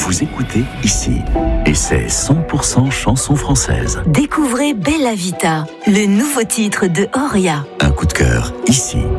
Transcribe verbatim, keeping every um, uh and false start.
vous écoutez ici. Et c'est cent pour cent chanson française. Découvrez Bella Vita, le nouveau titre de Oria. Un coup de cœur ici.